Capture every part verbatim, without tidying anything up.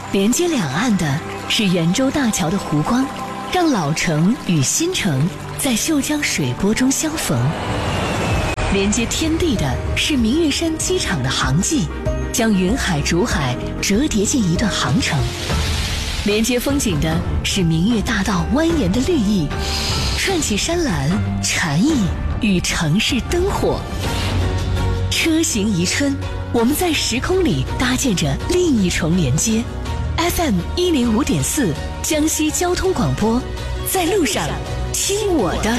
连接两岸的是圆洲大桥的湖光，让老城与新城在秀江水波中相逢；连接天地的是明月山机场的航迹，将云海竹海折叠进一段航程；连接风景的是明月大道蜿蜒的绿意，串起山岚禅意与城市灯火。车行宜春，我们在时空里搭建着另一重连接。F M 一零五点四，江西交通广播，在路上听我的。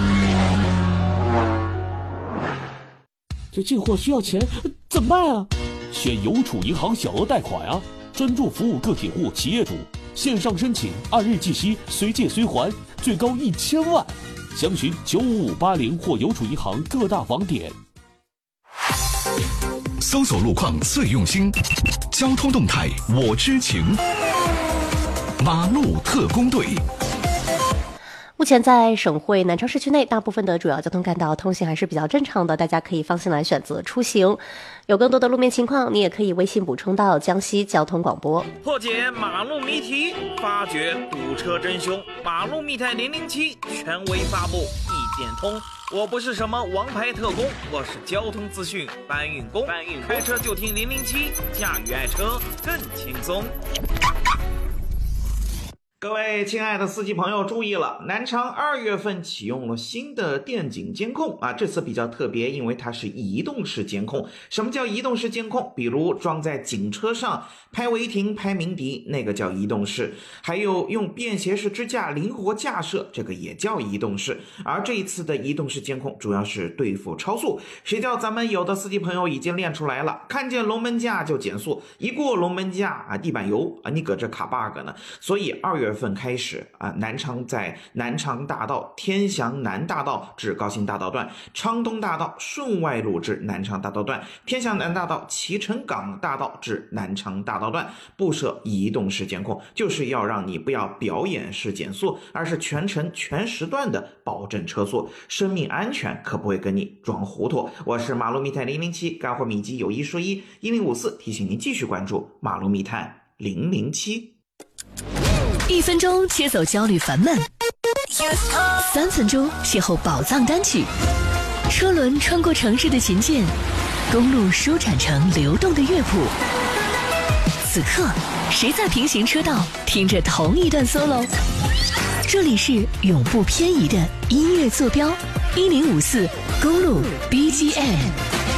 这进货需要钱，怎么办啊？ 选邮储银行小额贷款啊，专注服务个体户、企业主，线上申请，按日计息，随借随还，最高一千万。详询九五五八零或邮储银行各大网点。 搜索路况最用心，交通动态我知情。马路特工队。 目前在省会南昌市区内，大部分的主要交通干道通行还是比较正常的，大家可以放心来选择出行。有更多的路面情况，你也可以微信补充到江西交通广播。 破解马路谜题，发掘堵车真凶，马路密探零零七权威发布，意见通。我不是什么王牌特工，我是交通资讯搬运工。搬运开车就听零零七，驾驭爱车更轻松。各位亲爱的司机朋友注意了，南昌二月份启用了新的电警监控啊，这次比较特别，因为它是移动式监控。什么叫移动式监控？比如装在警车上拍违停、拍鸣笛，那个叫移动式；还有用便携式支架灵活架设，这个也叫移动式。而这一次的移动式监控主要是对付超速，谁叫咱们有的司机朋友已经练出来了，看见龙门架就减速，一过龙门架啊，地板油啊，你搁这卡 bug 呢。所以二月份开始啊，南昌在南昌大道、天祥南大道至高新大道段、昌东大道顺外路至南昌大道段、天祥南大道、齐陈港大道至南昌大道段布设移动式监控，就是要让你不要表演式减速，而是全程全时段的保证车速，生命安全可不会跟你装糊涂。我是马路密探零零七，干货秘籍有一说一，一零五四提醒您继续关注马路密探零零七。 一分钟切走焦虑烦闷，三分钟邂逅宝藏单曲，车轮穿过城市的琴键，公路舒展成流动的乐谱。此刻，谁在平行车道听着同一段 solo？ 这里是永不偏移的音乐坐标，一零五四公路 B G M。